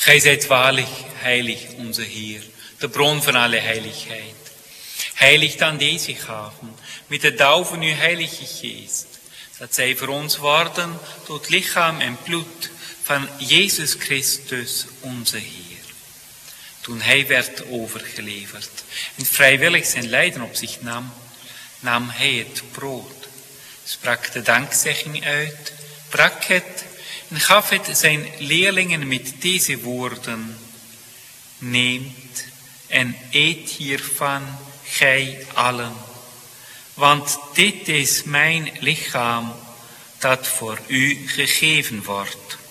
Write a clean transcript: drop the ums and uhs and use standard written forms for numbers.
Gij zijt waarlijk heilig, onze Heer, de bron van alle heiligheid. Heilig dan deze gaven, met de dauw van uw heilige geest, dat zij voor ons worden tot lichaam en bloed van Jezus Christus, onze Heer. Toen hij werd overgeleverd en vrijwillig zijn lijden op zich nam, nam hij het brood, sprak de dankzegging uit, brak het en gaf het zijn leerlingen met deze woorden: neemt en eet hiervan, gij allen, want dit is mijn lichaam dat voor u gegeven wordt.